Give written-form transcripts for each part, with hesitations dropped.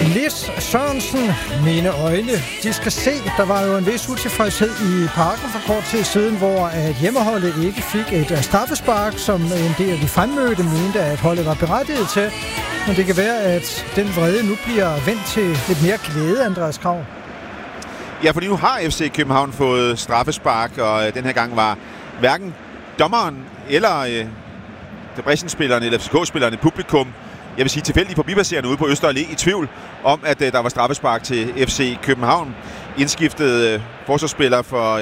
Lis Sørensen, mine øjne, de skal se. Der var jo en vis utilfredshed i parken for kort tid siden, hvor at hjemmeholdet ikke fik et straffespark, som en del af de fremmødte mente, at holdet var berettiget til. Men det kan være, at den vrede nu bliver vendt til lidt mere glæde, Andreas Krav. Ja, fordi nu har FC København fået straffespark, og den her gang var hverken dommeren eller Debrecen-spillerne eller FCK-spillerne publikum, jeg vil sige tilfældigt forbipasserende ude på Øster Allé, i tvivl om, at der var straffespark til FC København. Indskiftet forsvarsspiller for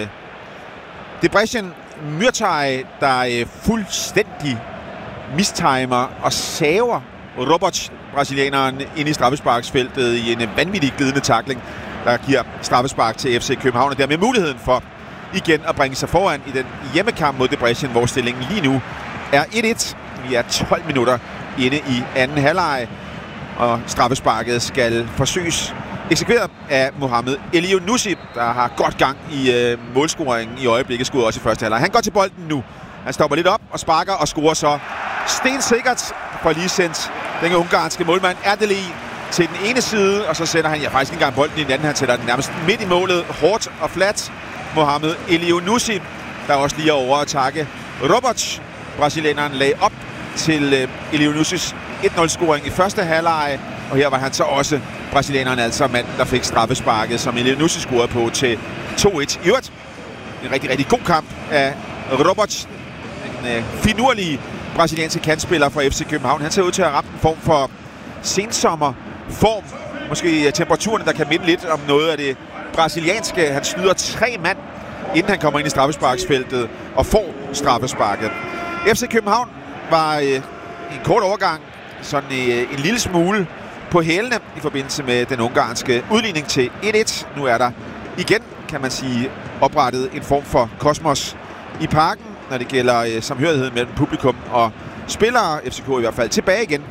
Debrecen, Myrtaj, der fuldstændig mistimer og saver Roboc, brasilianeren, ind i straffesparksfeltet i en vanvittig glidende tackling, der giver straffespark til FC København, og dermed muligheden for igen at bringe sig foran i den hjemmekamp mod Debrecen, hvor stillingen lige nu er 1-1. Vi er 12 minutter inde i anden halvleg, og straffesparket skal forsøges eksekveret af Mohamed Elyounoussi, der har godt gang i målscoringen i øjeblikket, skud også i første halvleg. Han går til bolden nu. Han stopper lidt op og sparker og scorer så stensikkert for lige sendt den ungarske målmand Erdely til den ene side, og så sætter han faktisk ikke engang bolden i den anden. Han sætter den nærmest midt i målet, hårdt og fladt. Mohamed Elyounoussi, der også lige er over at takke Roboc. Brasilianeren lagde op til Elyounoussis 1-0-scoring i første halvleg, og her var han så også brasilianeren, altså manden, der fik straffesparket, som Elyounoussi scorede på til 2-1. I øvrigt en rigtig, rigtig god kamp af Roboc, en finurlig brasilianske kantspiller fra FC København. Han ser ud til at have ramt en form for sensommerform. Måske temperaturen, der kan minde lidt om noget af det brasilianske. Han snyder 3 mand, inden han kommer ind i straffesparksfeltet og får straffesparket. FC København var en kort overgang sådan en lille smule på hælene i forbindelse med den ungarske udligning til 1-1. Nu er der igen, kan man sige, oprettet en form for kosmos i parken, når det gælder samhørighed mellem publikum og spillere. FCK i hvert fald tilbage igen.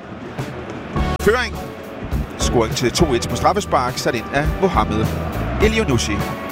Føring. Scoring til 2-1 på straffespark, sat ind af Mohamed Elyounoussi.